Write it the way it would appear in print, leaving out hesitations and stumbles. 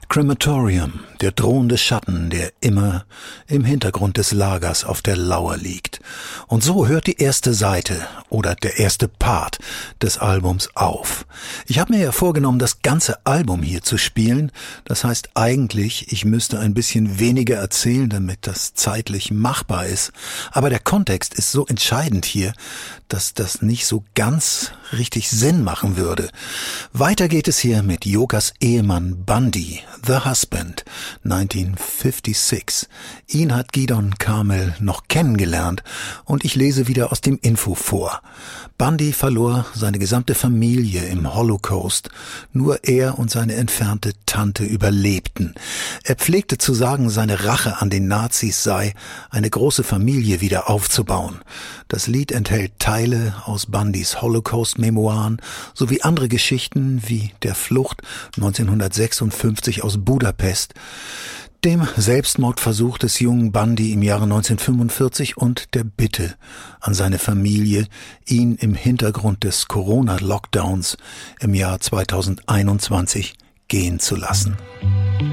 Crematorium, der drohende Schatten, der immer im Hintergrund des Lagers auf der Lauer liegt. Und so hört die erste Seite oder der erste Part des Albums auf. Ich habe mir ja vorgenommen, das ganze Album hier zu spielen. Das heißt eigentlich, ich müsste ein bisschen weniger erzählen, damit das zeitlich machbar ist. Aber der Kontext ist so entscheidend hier, dass das nicht so ganz richtig Sinn machen würde. Weiter geht es hier mit Yokas Ehemann Bundy, The Husband, 1956. Ihn hat Gidon Carmel noch kennengelernt und ich lese wieder aus dem Info vor. Bundy verlor seine gesamte Familie im Holocaust. Nur er und seine entfernte Tante überlebten. Er pflegte zu sagen, seine Rache an den Nazis sei, eine große Familie wieder aufzubauen. Das Lied enthält Teile aus Bundys Holocaust-Memoiren sowie andere Geschichten wie der Flucht 1956 aus Budapest, dem Selbstmordversuch des jungen Bundy im Jahre 1945 und der Bitte an seine Familie, ihn im Hintergrund des Corona-Lockdowns im Jahr 2021 gehen zu lassen.